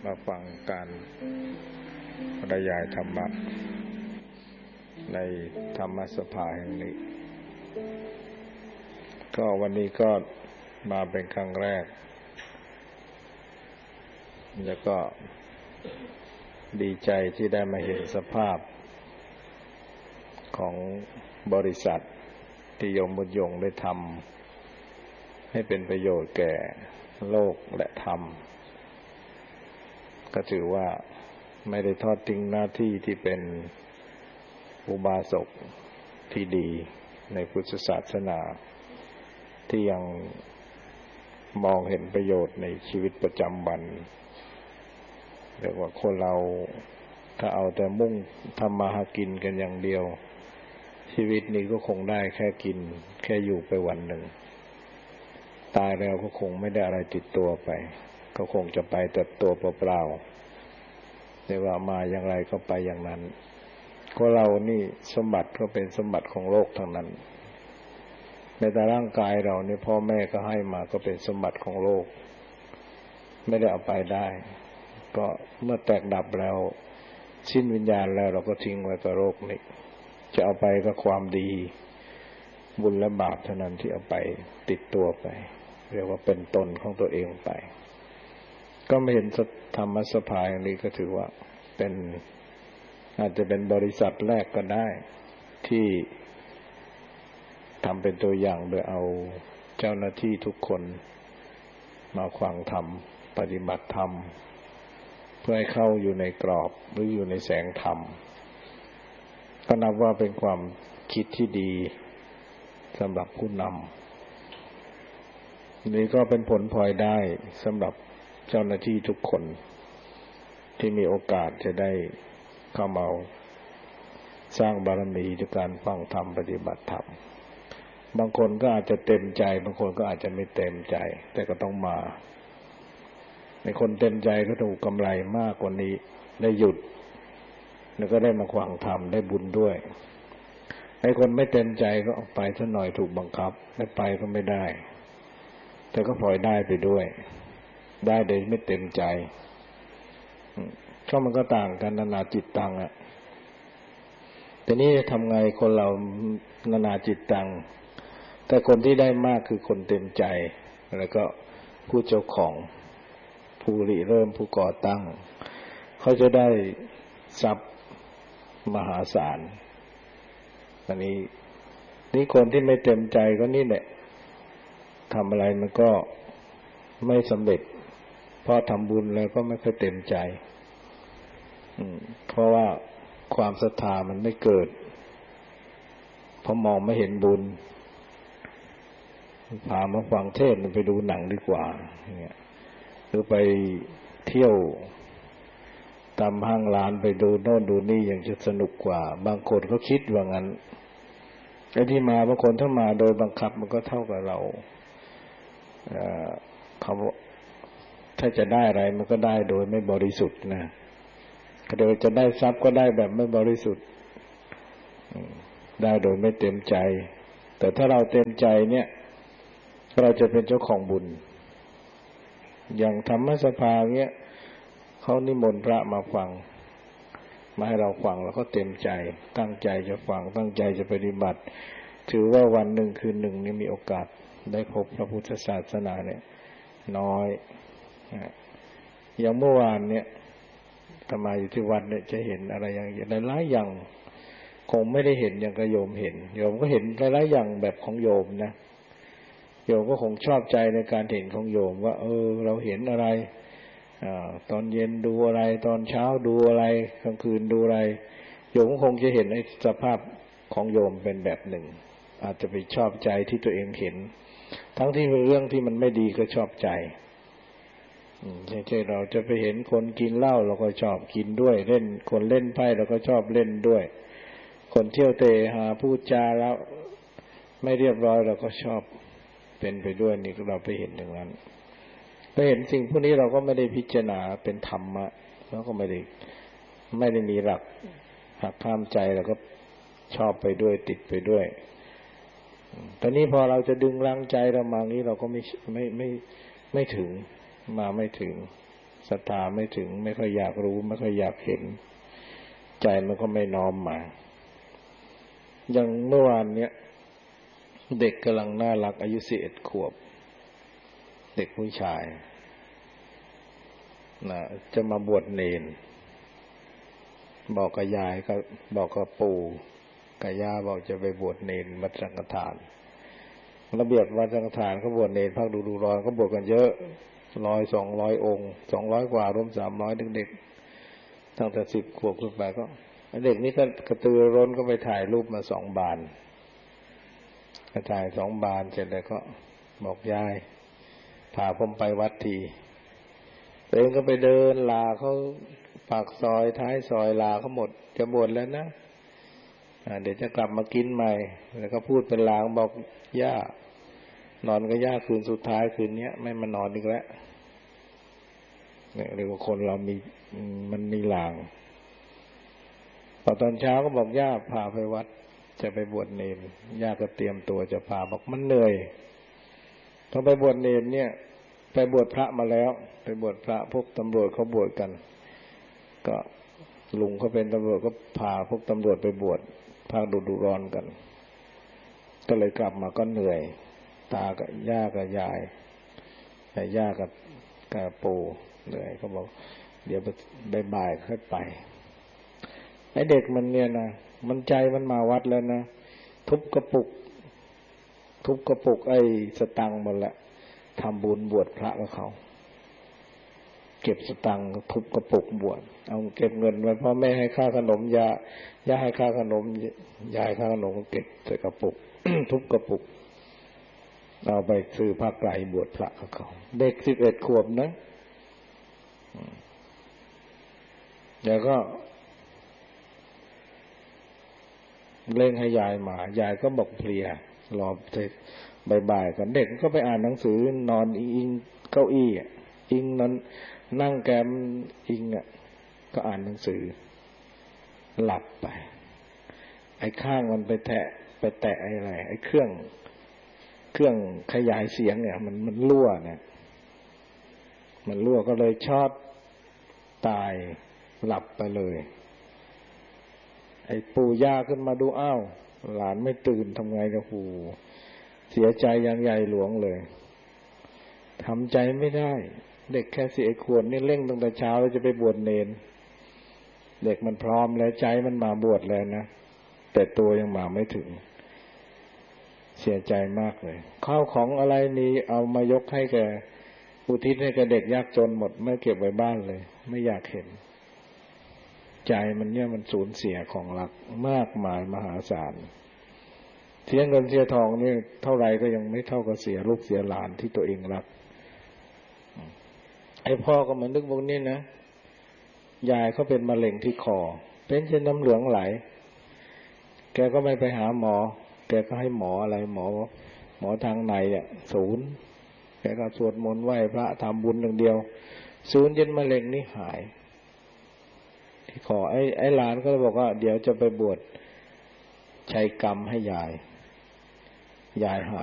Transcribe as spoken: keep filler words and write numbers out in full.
มาฟังการบรรยายธรรมะในธรรมสภาแห่งนี้ก็วันนี้ก็มาเป็นครั้งแรกแล้วก็ดีใจที่ได้มาเห็นสภาพของบริษัทที่โยมบุญยงได้ทำให้เป็นประโยชน์แก่โลกและธรรมก็ถือว่าไม่ได้ทอดทิ้งหน้าที่ที่เป็นอุบาสกที่ดีในพุทธศาสนาที่ยังมองเห็นประโยชน์ในชีวิตประจำวันเรียกว่าคนเราถ้าเอาแต่มุ่งทำมาหากินกันอย่างเดียวชีวิตนี้ก็คงได้แค่กินแค่อยู่ไปวันหนึ่งตายแล้วก็คงไม่ได้อะไรติดตัวไปก็คงจะไปแต่ตัวเปล่าๆเรียกว่ามาอย่างไรก็ไปอย่างนั้นคนเรานี่สมบัติก็เป็นสมบัติของโลกทั้งนั้นในแต่ร่างกายเราเนี่ยพ่อแม่ก็ให้มาก็เป็นสมบัติของโลกไม่ได้เอาไปได้ก็เมื่อแตกดับแล้วสิ้นวิญญาณแล้วเราก็ทิ้งไว้กับโลกนี้จะเอาไปก็ความดีบุญและบาปเท่านั้นที่เอาไปติดตัวไปเรียกว่าเป็นตนของตัวเองไปก็ไม่เห็นธรรมสภาอย่างนี้ก็ถือว่าเป็นอาจจะเป็นบริษัทแรกก็ได้ที่ทำเป็นตัวอย่างโดยเอาเจ้าหน้าที่ทุกคนมาฟังธรรมปฏิบัติธรรมเพื่อให้เข้าอยู่ในกรอบหรืออยู่ในแสงธรรมก็นับว่าเป็นความคิดที่ดีสำหรับผู้นำนี่ก็เป็นผลพลอยได้สำหรับเจ้าหน้าที่ทุกคนที่มีโอกาสจะได้เข้ามาสร้างบารมีด้วยการฟังธรรมปฏิบัติธรรมบางคนก็อาจจะเต็มใจบางคนก็อาจจะไม่เต็มใจแต่ก็ต้องมาในคนเต็มใจก็ถูกกำไรมากกว่านี้ได้หยุดแล้วก็ได้มาฟังธรรมได้บุญด้วยไอ้คนไม่เต็มใจก็ออกไปซะหน่อยถูกบังคับไม่ไปก็ไม่ได้แต่ก็พลอยได้ไปด้วยได้โดยไม่เต็มใจก็มันก็ต่างกันนานาจิตตังอ่ะแต่นี้ทำไงคนเรานานาจิตตังแต่คนที่ได้มากคือคนเต็มใจแล้วก็ผู้เจ้าของผู้ริเริ่มผู้ก่อตั้งเขาจะได้ทรัพย์มหาศาลอันนี้นี่คนที่ไม่เต็มใจก็นี่แหละทำอะไรมันก็ไม่สำเร็จเพราะทำบุญแล้วก็ไม่ค่อยเต็มใจเพราะว่าความศรัทธามันไม่เกิดเพราะมองไม่เห็นบุญพามาฟังเทศน์ไปดูหนังดีกว่าเนี่ยหรือไปเที่ยวตามห้างร้านไปดูโน่นดูนี่ยังจะสนุกกว่าบางคนเขาคิดว่างั้นไอ้ที่มาบางคนถ้ามาโดยบังคับมันก็เท่ากับเราเอ่อเขาถ้าจะได้อะไรมันก็ได้โดยไม่บริสุทธิ์นะโดยจะได้ทรัพย์ก็ได้แบบไม่บริสุทธิ์ได้โดยไม่เต็มใจแต่ถ้าเราเต็มใจเนี่ยเราจะเป็นเจ้าของบุญอย่างธรรมสภาเนี้ยเขานิมนต์พระมาฟังมาให้เราฟังแล้วก็เต็มใจตั้งใจจะฟังตั้งใจจะปฏิบัติถือว่าวันหนึ่งคืนหนึ่งนี่มีโอกาสได้พบพระพุทธศาสนาเนี่ยน้อยอย่างเมื่อวานเนี่ยธรรมาอยู่ที่วัดเนี่ยจะเห็นอะไรอย่างหลายๆอย่างคงไม่ได้เห็นอย่างกระโยมเห็นโยมก็เห็นหลายๆอย่างแบบของโยมนะโยมก็คงชอบใจในการเห็นของโยมว่าเออเราเห็นอะไรตอนเย็นดูอะไรตอนเช้าดูอะไรกลางคืนดูอะไรโยมก็คงจะเห็นในสภาพของโยมเป็นแบบหนึ่งอาจจะไปชอบใจที่ตัวเองเห็นทั้งที่เป็นเรื่องที่มันไม่ดีก็ชอบใจใช่ๆเราจะไปเห็นคนกินเหล้าเราก็ชอบกินด้วยเล่นคนเล่นไพ่เราก็ชอบเล่นด้วยคนเที่ยวเตะหาพูดจาแล้วไม่เรียบร้อยเราก็ชอบเป็นไปด้วยนี่เราไปเห็นอย่างนั้นไปเห็นสิ่งพวกนี้เราก็ไม่ได้พิจารณาเป็นธรรมะแล้วก็ไม่ได้ไม่ได้มีหลักหักห้ามใจเราก็ชอบไปด้วยติดไปด้วยตอนนี้พอเราจะดึงรั้งใจเรามางี้เราก็ไม่ไม่ไม่ไม่ถึงมาไม่ถึงศรัทธาไม่ถึงไม่ค่อยอยากรู้ไม่ค่อยอยากเห็นใจมันก็ไม่น้อมมาอย่างเมื่อวานเนี้ยเด็กกำลังน่ารักอายุสิบเอ็ดขวบเด็กผู้ชายนะจะมาบวชเนรบอกกับยายก็บอกกับปู่กับย่าบอกจะไปบวชเนรวัดสังฆทานระเบียบวัดสังฆทานเขาบวชเนรภาคดูดูร้อนเขาบวชกันเยอะร้อยสองร้อยองค์สองร้อยกว่ารวมสามร้อยเด็กๆตั้งแต่สิบขวบขึ้นไปก็เด็กนี่ก็กระตือร้นก็ไปถ่ายรูปมาสองบานก็ถ่ายสองบานเสร็จแล้วก็บอกยายพาผมไปวัดทีตัวเองก็ไปเดินลาเขาปากซอยท้ายซอยลาเขาหมดจะบวชแล้วนะเดี๋ยวจะกลับมากินใหม่แล้วก็พูดเป็นลางบอกย่านอนกับย่าคืนสุดท้ายคืนนี้ไม่มานอนอีกแล้วเนี่ยเรียกว่าคนเรามีมันมีลางพอตอนเช้าก็บอกย่าพาไปวัดจะไปบวชเนรย่าก็เตรียมตัวจะพาบอกมันเหนื่อยต้องไปบวชเนรเนี่ยไปบวชพระมาแล้วไปบวชพระพวกตำรวจเขาบวชกันก็ลุงเขาเป็นตำรวจก็พาพวกตำรวจไปบวชภาคดูดูร้อนกันก็เลยกลับมาก็เหนื่อยตากับย่ากับยายแต่ย่ากับกับปู่เหนื่อยเขาบอกเดี๋ยวบ่ายๆค่อยไปไอ้เด็กมันเนี่ยนะมันใจมันมาวัดแล้วนะทุบกระปุกทุบกระปุกไอ้สตังค์หมดละทำบุญบวชพระกับเขาเก็บสตังค์ทุบกระปุกบวชเอาเก็บเงินไว้พ่อแม่ให้ค่าขนมยาย่าให้ค่าขนมยายค่าขนมเก็บใส่กระปุก ทุบกระปุกเอาไปซื้อผ้าไตรบวชพระกับเขาเด็กสิบเอ็ดขวบนะแล้วก็เล่งให้ยายมายายก็บอกเพลียรอเสร็จบ่ายๆกันเด็กก็ไปอ่านหนังสือนอนอิงเก้าอี้อิงนั้นนั่งแกมอิงอ่ะก็อ่านหนังสือหลับไปไอ้ข้างมันไปแตะไปแตะอะไรไอ้เครื่องเครื่องขยายเสียงเนี่ยมันมันรั่วเนี่ยมันรั่วก็เลยช็อตตายหลับไปเลยไอ้ปู่ย่าขึ้นมาดูอ้าวหลานไม่ตื่นทำไงกับปู่เสียใจอย่างใหญ่หลวงเลยทำใจไม่ได้เด็กแค่สี่ขวบนี่เร่งตั้งแต่เช้าแล้วจะไปบวชเนรเด็กมันพร้อมแล้วใจมันมาบวชแล้วนะแต่ตัวยังมาไม่ถึงเสียใจมากเลยข้าวของอะไรนี้เอามายกให้แกอุทิศให้แกเด็กยากจนหมดไม่เก็บไว้บ้านเลยไม่อยากเห็นใจมันเนี่ยมันสูญเสียของรักมากมายมหาศาลเสียเงินเสียทองนี่เท่าไรก็ยังไม่เท่ากับเสียลูกเสียหลานที่ตัวเองรักไอ้พ่อก็เหมือนนึกพวกนี้นะยายเขาเป็นมะเร็งที่คอเป็นเช่นน้ำเหลืองไหลแกก็ไม่ไปหาหมอแกก็ให้หมออะไรหมอหมอทางในเนี่ยศูนย์แกก็สวดมนต์ไหว้พระทำบุญอย่างเดียวศูนย์เย็นมะเร็งนี่หายที่คอไอ้ไอ้หลานก็เลยบอกว่าเดี๋ยวจะไปบวชใช้กรรมให้ยายยายหาย